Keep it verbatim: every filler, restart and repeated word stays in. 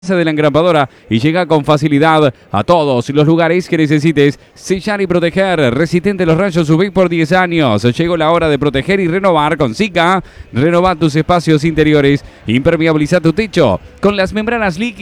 de la engrampadora y llega con facilidad a todos los lugares que necesites sellar y proteger. Resistente a los rayos U V por diez años. Llegó la hora de proteger y renovar con Sika. Renova tus espacios interiores, impermeabiliza tu techo con las membranas líquidas.